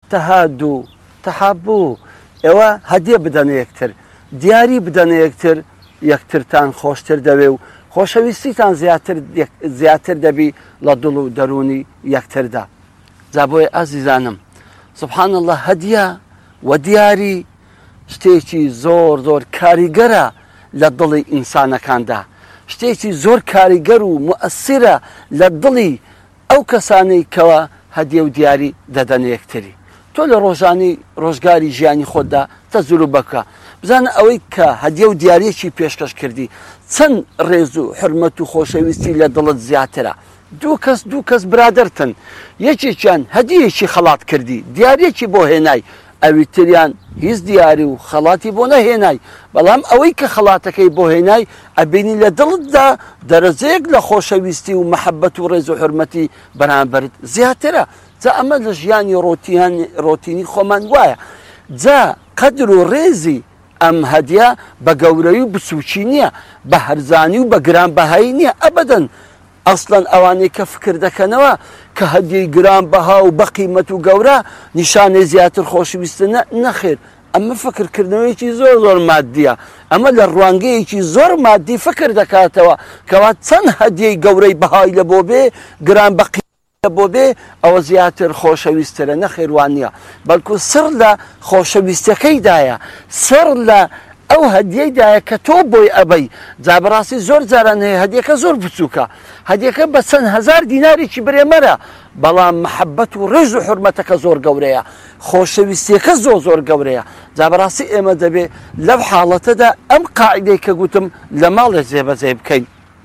تەهاد و تەحابوو ئێوە هەدیە بدەنە یەکتر دیاری بدەنە یەکترتان خۆشتر دەوێ و خۆشەویستیتان زیاتر دەبی لە دڵ و دەرونی یەکتردا جا بۆیە ئازیزانم سبحان الله هەدیە و دیاری شتێکی زۆر زۆر کاریگەرە لە دڵی ئینسانەکاندا شتێکی زۆر کاریگەر و مؤثرە لە دڵی ئەو کەسانەی کەوە هەدیە و دیاری دەدەنە یەکتری تۆ لە ڕۆژگاری ژیانی خۆتدا تەجروبە بکە بزانە ئەوەی کە هەدیە و دیارێکی پێشکەش کردی چەند ڕێز و حرمەت و خۆشەویستی لە دڵت زیاترە دوو کەس برادرتن یەکێکیان هەدیەکی خەڵات کردی دیارێکی بۆ هێنای ئەوی تریان هیچ دیاری و خەڵاتی بۆ نەهێنای بەڵام ئەوەی کە خەڵاتەکەی بۆ هێنای ئەبینی لە دڵتدا دەرەجەیەک لە خۆشەویستی و مەحەبەت و ڕێز و حرمەتی بەرامبەرت زیاترە جا ئەمە لە ژیانی ڕۆتینی خۆمان وایە جا قەدر و ڕێزی ئەم هەدیە بە گەورەی و بچووکی نییە بە هەرزانی و بە گرانبەهایی نییە ئەبەدەن ئەسڵەن ئەوانەی کە فکر دەکەنەوە کە هەدیەی گرانبەها و بە قیمەت و گەورە نیشانەی زیاتر خۆشەویستە نەخێر ئەمە فکرکردنەوەیکی زۆر زۆر مادیە ئەمە لە ڕوانگەیەکی زۆر مادی فکر دەکاتەوە کەوا چەند هەدیەی گەورەی بەهای لە بۆ بێ گران بە بۆ بێ ئەوە زیاتر خۆشەویسترە نەخێوان نییە بەڵکو سڕ لە خۆشەویستەکەیدایە سڕ لە ئەو هەدیەیدایە کە تۆ بۆی ئەبەی جا بەڕاستی زۆر جاران هەیە هەدیەکە زۆر بچووکە هەدیەکە بە چەند هەزار دینارێکی برێمەرە بەڵام مەحەبەت و ڕێز و حورمەتەکە زۆر گەورەیە خۆشەویستیەکە زۆر گەورەیە جا بەڕاستی ئێمە دەبێ لەو حاڵەتەدا ئەم قاعیدەی کە گوتم لە ماڵێ جێبەجێ بکەین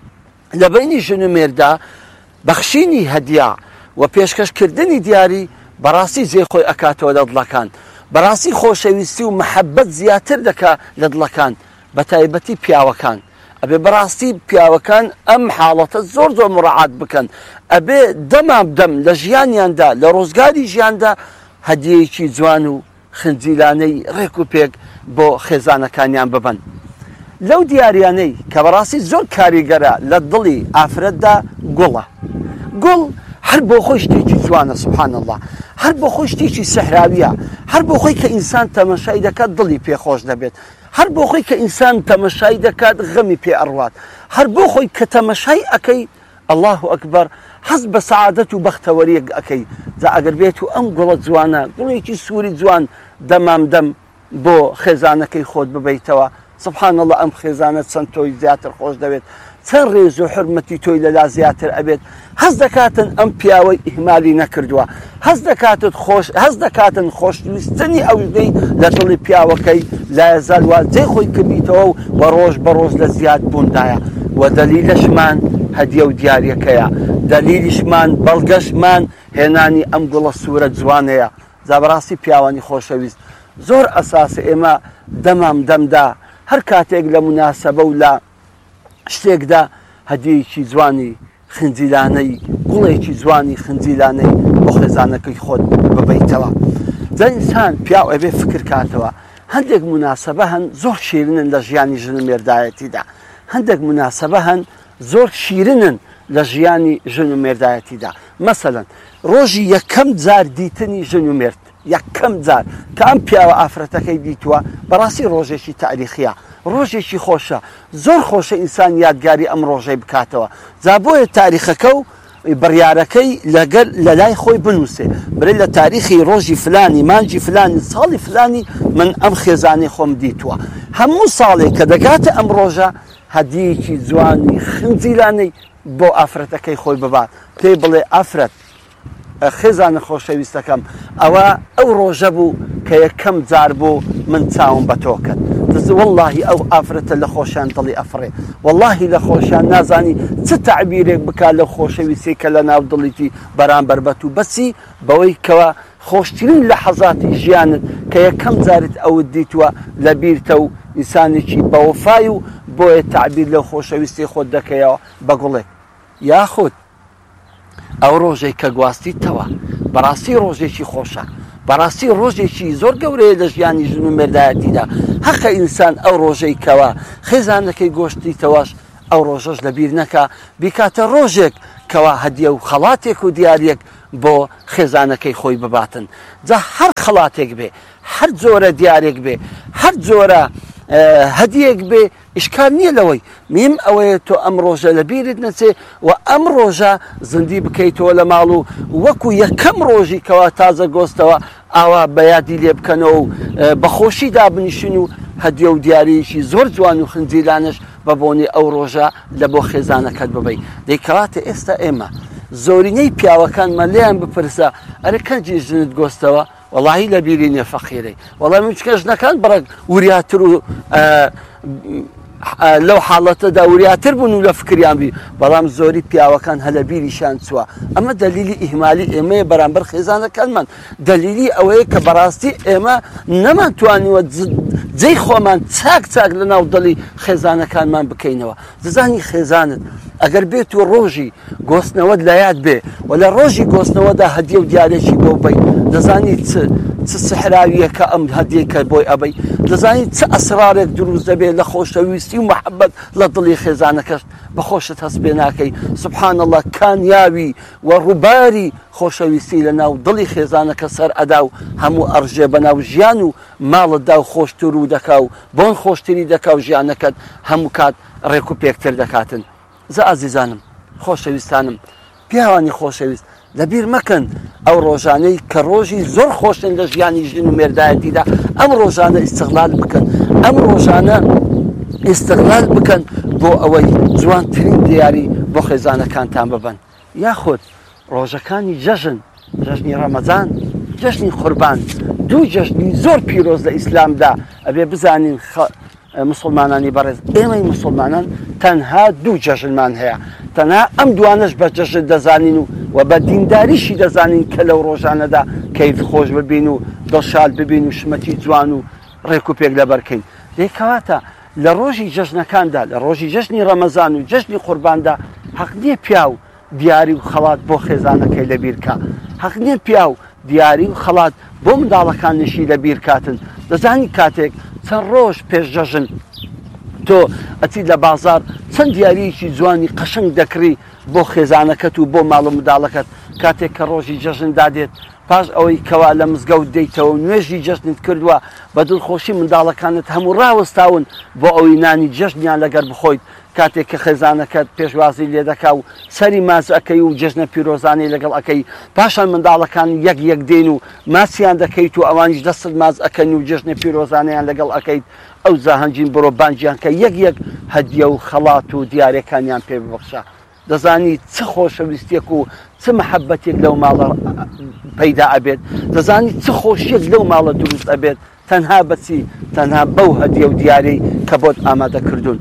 لە بینی ژن و مێردا بەخشینی هەدیە و پێشکەشکردنی دیاری بەڕاستی جێخۆی ئەکاتەوە لە دڵەکان بەڕاستی خۆشەویستی و مەحەبەت زیاتر دەکا لە دڵەکان بە تایبەتی پیاوەکان ئەبێ بەڕاستی پیاوەکان ئەم حاڵەتە زۆر مڕعات بکەن ئەبێ دەمام لە ژیانیاندا لە ڕۆزگاری ژیاندا هەدیەیەکی جوان و خنجیلانەی ڕێک و پێک بۆ خێزانەکانیان ببن لەو دیاریانەی کە بەڕاستی زۆر کاریگەرە لە دڵی ئافرەتدا گوڵە گوڵ هەر بۆ خۆی شتێکی جوانە سبحان الله هەر بۆ خۆی شتێکی سەحراویە هەر بۆ خۆی کە ئینسان تەمەشای دەکات دڵی پێخۆش دەبێت هەر بۆ خۆی کە ئینسان تەمەشای دەکات غەمی پێ ئەڕوات هەر بۆ خۆی کە تەمەشای ئەەکەی الله ئەکبەر حەز بە سەعادەت و بەختەوەریەک ئەەکەی جا ئەگەر بێت و ئەم گوڵە جوانە گوڵێکی سووری جوان دەمام بۆ خێزانەکەی خۆت ببەیتەوە سبحان الله ئەم خێزانە چەند تۆی زیاتر خۆش دەوێت چەند ڕێز و حرمەتی تۆی لەلا زیاتر ئەبێت هەز دەکاتن ئەم پیاوەی ئیهمالی نەکردووە هەز دەکاتن خۆشویستنی ئەوژدەی لە دڵی پیاوەکەی لا یەزال وا جێی خۆی کردیتەوە و ڕۆژ بە ڕۆژ لە زیاد بووندایە و دەلیلەشمان هەدیە و دیارەکەیە دەلیلیشمان بەڵگەشمان هێنانی ئەم گوڵە سوورە جوانەیە جا بەڕاستی پیاوانی خۆشەویست زۆر ئەساسە ئێمە دەمدا هەر کاتێک لە مناسەبە و لە شتێکدا هەدیەیەکی جوانی خنجیلانەی گوڵێکی جوانی خنجیلانەی بۆ خێزانەکەی خۆت ببەیتەوە جا ئینسان پیاو ئەبێ فکر کاتەوە هەندێک مناسەبە هەن زۆر شیرنن لە ژیانی ژن و مێردایەتیدا هەندێک مناسەبە هەن زۆر شیرنن لە ژیانی ژن و مێردایەتیدا مەسەلەن ڕۆژی یەکەم جار دیتنی ژن و مێرد یەکەم جار کە ئەم پیاوە ئافرەتەکەی دیتووە بەڕاستی ڕۆژێکی تاریخیە ڕۆژێکی خۆشە زۆر خۆشە ئینسان یادگاری ئەم ڕۆژەی بکاتەوە جا بۆیە تاریخەکە و بڕیارەکەی لەگەر لە لای خۆی بنووسێ برێ لە تاریخی ڕۆژی فلانی مانجی فلانی ساڵی فلانی من ئەم خێزانی خۆم دیتووە هەموو ساڵێک کە دەگاتە ئەم ڕۆژە هەدیەیەکی جوانی خنجیلانەی بۆ ئافرەتەکەی خۆی ببات پێی بڵێ ئافرەت خێزانە خۆشەویستەکەم ئەوە ئەو ڕۆژە بوو کە یەکەم جار بۆ من چاوم بە تۆ کرد واللهی ئەو ئافرەتە لە خۆشیان دڵی ئەفرێ واللهی لە خۆشیان نازانی چ تعبیرێک بکات لە خۆشەویستی کە لە ناو دڵیتی بەرامبەر بەت و بەسی بەوەی کەوە خۆشترین لە حەزاتی ژیانت کە یەکەم جارت ئەوت دیتووە لە بیرتە و ئینسانێکی بەوەفای و بۆیە تعبیر لەو خۆشەویستی خۆت دەکەیەوە بە گوڵێک یاخود ئەو ڕۆژێک کە گواستیتەوە بەڕاستی ڕۆژێکی خۆشە بەڕاستی ڕۆژێکی زۆر گەورەیە لە ژیانی ژن و مێردایەتیدا حەقە ئینسان ئەو ڕۆژەی کەوە خێزانەکەی گۆشتیتەوەش ئەو ڕۆژەش لەبیر نەکا بیکاتە ڕۆژێک کەوا هەدیە و خەڵاتێک و دیارێک بۆ خێزانەکەی خۆی بباتن جا هەر خەڵاتێک بێ هەر جۆرە دیارێک بێ هەر جۆرە هەدیەک بێ ئیشکال نییە لەوەی میم ئەوەیە تۆ ئەم ڕۆژە لە بیرت نەچێ و ئەم ڕۆژە زندی بکەیتەوە لە ماڵ و وەکو یەکەم ڕۆژی کەوا تازە گۆستەوە ئاوا بەیادی لێ بکەنەوە و بەخۆشی دابنیشن و هەدیە و دیارەیەکی زۆر جوان و خنجیلانش بە بۆنی ئەو ڕۆژە لە بۆ خێزانەکەت ببەی دەیکەواتە ئێستا ئێمە زۆرینەی پیاوەکانمان لێیان بپرسە ئەرە کەنجی ژنت گۆستەوە وەڵاهی لە بیری نیە فەقیرەی وەڵامی چکە ژنەکان بڕێک وریاتر و لەو حاڵەتەدا وریاتر بوون و لە فکریان بی بەڵام زۆری پیاوەکان هەلە بیریشان چووە ئەمە دلیلی ئیهمالی ئێمەیە بەرامبەر خێزانەکانمان دلیلی ئەوەیە کە بەڕاستی ئێمە نەمانتوانیوە جێی خۆمان چاک چاک لە ناو دڵی خێزانەکانمان بکەینەوە دەزانی خێزانت ئەگەر بێت و ڕۆژی گۆستنەوەت لە یاد بێ و لە ڕۆژی گۆستنەوەدا هەدیە و دیارێکی بۆ بی دەزانی چ سحراویەکە ئەم هەدیەکە بۆی ئەبەی دەزانی چ ئەسرارێک دروست دەبێت لە خۆشەویستی و محەبەت لە دڵی خێزانەکەش بەخۆشت هەست پێ ناکەی سبحان الله کامیاوی و ڕووباری خۆشەویستی لە ناو دڵی خێزانەکە سەر ئەدا و هەموو ئەڕژێ بەناو ژیان و ماڵتدا و خۆشتر و دەکا و بۆن خۆشتری دەکا و ژیانەکەت هەموو کات ڕێک و پێکتر دەکاتن زە ئازیزانم خۆشەویستانم پیاوانی خۆشەویست لەبیر مەکەن ئەو ڕۆژانەی کە ڕۆژی زۆر خۆشن لە ژیانی ژن و مێردایەتیدا ئەم ڕۆژانە ئیستیغلال بکەن ئەم ڕۆژانە ئیستیغلال بکەن بۆ ئەوەی جوانترین دیاری بۆ خێزانەکانتان ببن یاخود ڕۆژەکانی جەژن جەژنی ڕەمەزان جەژنی قوربان دوو جەژنی زۆر پیرۆز لە ئیسلامدا ئەبێ بزانین مسلمانانی بەڕێز ئێمەی مسلمانان تەنها دوو جەژنمان هەیە تەنها ئەم دوانش بە جەژن دەزانین و بە دینداریشی دەزانین کە لەو ڕۆژانەدا کەیف خۆش ببین و دڵشاد ببین و شمەتی جوان و ڕێک و پێک لەبەرکەین دەیکەواتە لە ڕۆژی جەژنەکاندا لە ڕۆژی جەژنی ڕەمەزان و جەژنی قورباندا حەق نییە پیا و دیاری و خەڵات بۆ خێزانەکەی لەبیرکە حەق نییە پیا و دیاری و خەڵات بۆ منداڵەکانیشی لەبیر کاتن دەزانی کاتێک چەند ڕۆژ پێش جەژن تۆ ئەچیت لە بازار چەند دیاریەکی جوانی قەشنگ دەکڕی بۆ خێزانەکەت و بۆ ماڵ و منداڵەکەت کاتێک کە ڕۆژی جەژندا دێت پاش ئەوەی کەوا لە مزگەوت دەیتەوە نوێژی جەژنت کردووە بە دڵخۆشی منداڵەکانت هەموو ڕاوەستاون بۆ ئەوەی نانی جەژنیان لەگەر بخۆیت کاتێک کە خێزانەکەت پێشوازی لێ دەکا و سەری ماز ئەەکەی و جەژنە پیرۆزانەی لەگەڵ ئەەکەی پاشان منداڵەکان یەک یەک دێن و ماسییان دەکەیت و ئەوانیش دەست ماز ئەەکەن و جەژنە پیرۆزانیان لەگەڵ ئەەکەیت ئەو زاهەنجین بڕۆ بانجیان کە یەک یەک هەدیە و خەڵات و دیارەکانیان پێ ببەخشە دەزانی چ خۆشەویستێک و چ محەبەتێک لەو ماڵە پەیدا ئەبێت دەزانی چ خۆشیێک لەو ماڵە دروست ئەبێت تەنها بەچی تەنها بەو هەدیە و دیارەی کە بۆت ئامادەکردوون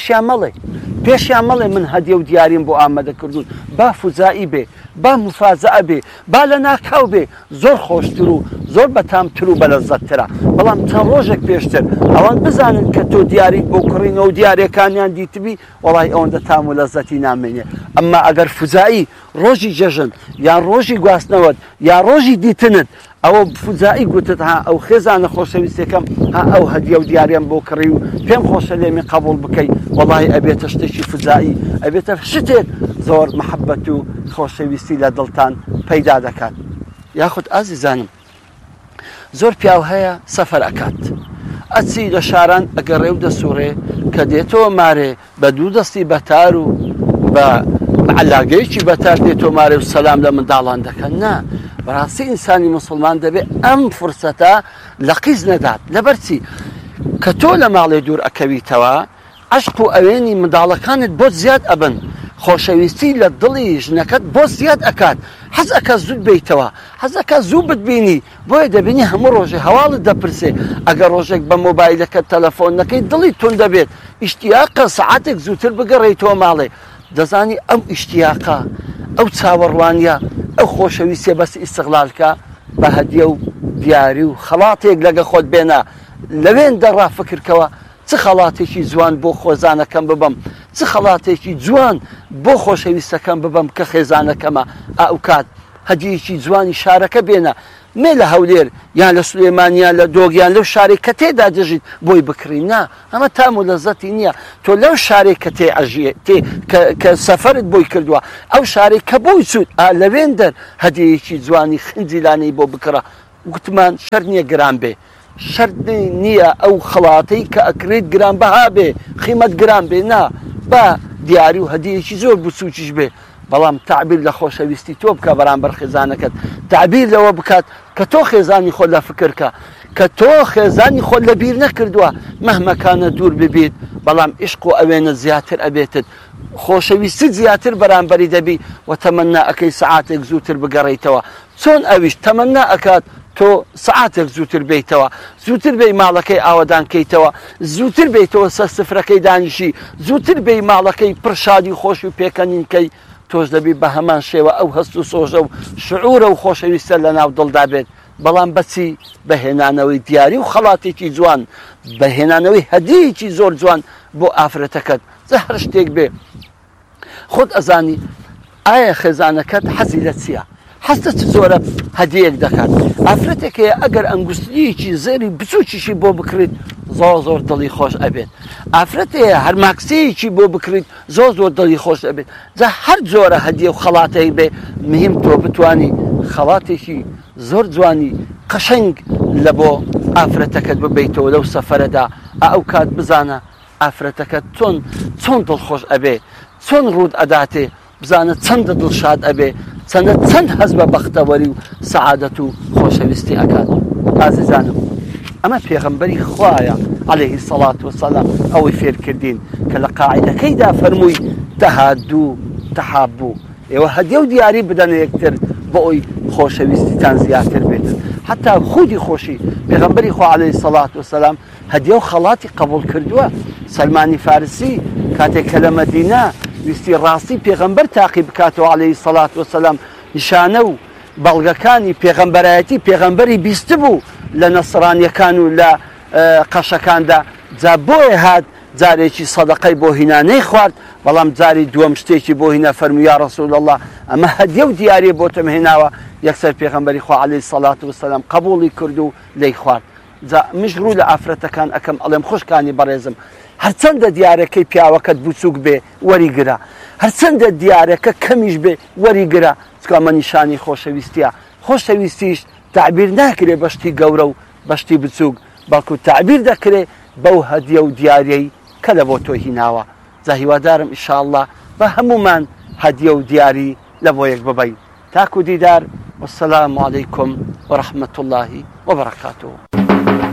پێشیان مەڵێ من هەدیە و دیاریم بۆ ئامادەکردوون با فوزایی بێ با مفازەعە بێ با لە ناکاو بێ زۆر خۆشتر و زۆر بەتامتر و بەلەزەتترە بەڵام چەند ڕۆژێک پێشتر ئەوان بزانن کە تۆ دیاری بۆ کڕینەوە و دیارەکانیان دیتبی وەڵای ئەوەندە تام و لەزەتی نامێنێ ئەمما ئەگەر فوزایی ڕۆژی جەژن یان ڕۆژی گواستنەوەت یا ڕۆژی دیتنت ئەوە فوزایی گوتت ها ئەو خێزانە خۆشەویستەکەم ها ئەو هەدیە و دیاریان بۆ کڕی و پێم خۆشە لێمی قبول بکەیت وەڵای ئەبێتە شتێکی فوزایی ئەبێتە شتێک زۆر محەبەت و خۆشەویستی لە دڵتان پەیدا دەکات یاخود ئازیزانم زۆر پیاو هەیە سەفەر ئەکات ئەچی لە شاران ئەگەڕێ و دەسوڕێ کە دێتەوە مارێ بە دوو دەستی بەتار و بە علاگەیەکی بەتار دێتەوە مارێ و سەلام لە منداڵان دەکەن نا بەڕاستی ئینسانی مسلمان دەبێت ئەم فرسەتە لە قیز نەدات لەبەرچی کە تۆ لە ماڵێ دوور ئەکەویتەوە عشق و ئەوێنی منداڵەکانت بۆ زیاد ئەبن خۆشەویستی لە دڵی ژنەکەت بۆ زیاد ئەکات حەز ئەکە زوود بیتەوە حەز ئەکە زوو بتبینی بۆیە دەبینی هەموو ڕۆژێ هەواڵت دەپرسێ ئەگەر ڕۆژێک بە مۆبایلەکەت تەلەفۆنەکەی دڵی تون دەبێت ئیشتیاقە سەعاتێک زووتر بگەڕێیتەوە ماڵێ دەزانی ئەم ئیشتیاقە ئەو چاوەڕوانیە ئەو خۆشەویستێ بەس ئیستیغلالکە بە هەدیە و دیاری و خەڵاتێک لەگە خۆت بێنە لەوێن دەڕا فکرکەوە چ خەڵاتێکی جوان بۆ خۆزانەکەم ببەم چ خەڵاتێکی جوان بۆ خۆشەویستەکەم ببەم کە خێزانەکەمە ئەو کات هەدیەکی جوانی شارەکە بێنە مێ لە هەولێر یان لە سولێمانیان لە دۆگیان لەو شارێک کە تێدا دەژیت بۆی بکڕین نا ئەمە تام و لەزەتی نییە تۆ لەو شارێک کە کە سەفرت بۆی کردووە ئەو شارێک کە بۆی چوت لەوێن دەر هەدیەیەکی جوانی خنجیلانەی بۆ بکڕە وتمان شەر نییە گران بێ شەر نییە ئەو خڵاتەی کە ئەکرێت گرانبەها بێ قیمەت گران بێ نا با دیاری و هەدیەکی زۆر بچووکیش بێ بەڵام تعبیر لە خۆشەویستی تۆ بکە بەرامبەر خێزانەکەت تعبیر لەوە بکات کە تۆ خێزانی خۆت لە فکرکە کە تۆ خێزانی خۆت لە بیر نەکردووە مەهمەکانە دوور ببیت بەڵام عشق و ئەوێنە زیاتر ئەبێتت خۆشەویستی زیاتر بەرامبەری دەبی و تەمەنا ئەەکەی سەعاتێک زووتر بگەڕیتەوە چۆن ئەویش تەمەنا ئەکات تۆ سەعاتێک زووتر بیتەوە زووتر بێی ماڵەکەی ئاوەدان کەیتەوە زووتر بیتەوە سەرسفرەکەی دانیشی زووتر بێی ماڵەکەی پڕشادی خۆش و پێکەنینکەی تۆش دەبی بە هەمان شێوە ئەو هەست و سۆژە و شعورە و خۆشەویستە لە ناو دڵدا بێت بەڵام بەچی بەهێنانەوەی دیاری و خەڵاتێکی جوان بەهێنانەوەی هەدیەکی زۆر جوان بۆ ئافرەتەکەت جە هەر شتێک بێ خۆت ئەزانی ئایا خێزانەکەت حەزی لە چییە حەستە چ زۆرە هەدیەک دەکات ئافرەتێکەیە ئەگەر ئەنگوستیەکی زێری بچووکیشی بۆ بکریت زۆر دڵی خۆش ئەبێت ئافرەتەیە هەر ماکسەیەکی بۆ بکریت زۆر دڵی خۆش ئەبێت جا هەر جۆرە هەدیە و خەڵاتەی بێ مهم تۆ بتوانی خەڵاتێکی زۆر جوانی قەشەنگ لە بۆ ئافرەتەکەت ببیتەوە لەو سەفەرەدا ئەو کات بزانە ئافرەتەکەت چۆن دڵخۆش ئەبێ چۆن ڕوود ئەداتێ بزانە چەندە دڵشاد ئەبێ چەند هەز بە بەختەوەری و سەعادەت و خۆشەویستی ئەکات ئازیزانم ئەمە پێغەمبەری خوایە عەلەیهی سەڵات وەسەلام ئەوەی فێرکردین کە لە قاعیدەکەیدا فەرمووی تەهادوو تەحابوو ئێوە هەدیە و دیاری بدەنە یەکتر بۆ ئەوی خۆشەویستیتان زیاتر بێتن حتا خودی خۆشی پێغەمبەری خوا عەلەیهی سەڵات وەسەلام هەدیە و خەڵاتی قبول کردووە سەلمانی فارسی کاتێک کە لە مەدینە ویستی ڕاستی پێغەمبەر تاقی بکاتەوە عەلەیهی سەڵات وەسەلام نیشانە و بەڵگەکانی پێغەمبەرایەتی پێغەمبەری بیست بوو لە نەسڕانیەکان و لە قەشەکاندا جا بۆیە هات جارێکی سەدەقەی بۆ هینانەی خوارد بەڵام جاری دووەم شتێکی بۆ هینە فەرمووی یا ڕەسوول الله ئەمە هەدیە و دیارێ بۆتم هێناوە یەکسەر پێغەمبەری خوا عەلەیهی سەڵات وەسەلام قبوڵی کرد و لێی خوارد جا مش ڕوو لە ئافرەتەکان ئەکەم ئەڵێم خوشکانی بەڕێزم هەرچەندە دیارەکەی پیاوەکەت بچووک بێ وەریگرە هەرچەندە دیارەکە کەمیش بێ وەریگرە چکە ئەمە نیشانی خۆشەویستیە خۆشەویستیش تعبیر ناکرێ بەشتی گەورە و بەشتی بچووک بەڵکو تعبیر دەکرێ بەو هەدیە و دیارەی کە لە بۆ تۆ هیناوە جا هیوادارم ئینشاءالله بە هەمومان هەدیە و دیاری لە بۆ یەک ببەین تاکو دیدار والسلام عەلەیکم وەرەحمەتوڵڵاهی وەبەرەکاتوه